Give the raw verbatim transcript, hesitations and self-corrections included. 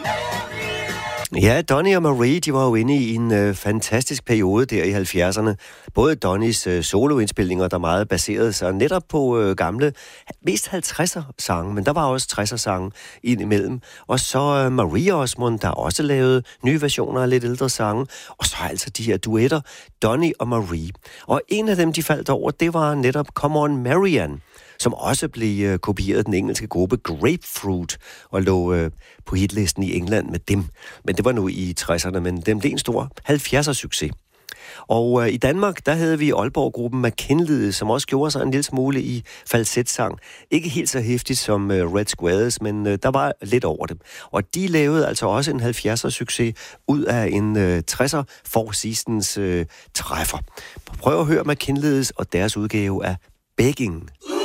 Ja, Donny og Marie, de var jo inde i en øh, fantastisk periode der i halvfjerdserne. Både Donnys øh, soloindspilninger, der meget baserede sig netop på øh, gamle, mest halvtredser-sange, men der var også tresser-sange indimellem. Og så øh, Marie Osmond, der også lavede nye versioner af lidt ældre sange. Og så altså de her duetter, Donny og Marie. Og en af dem, de faldt over, det var netop Come On Marianne, som også blev øh, kopieret af den engelske gruppe Grapefruit, og lå øh, på hitlisten i England med dem. Men det var nu i tresserne, men dem blev en stor halvfjerdser-succes. Og øh, i Danmark, der havde vi Aalborg-gruppen McKinley, som også gjorde sig en lille smule i falsetsang. Ikke helt så hæftigt som øh, Red Squares, men øh, der var lidt over det. Og de lavede altså også en halvfjerdser-succes ud af en øh, tresser Four Seasons øh, træffer. Prøv at høre McKinleys og deres udgave af Begging.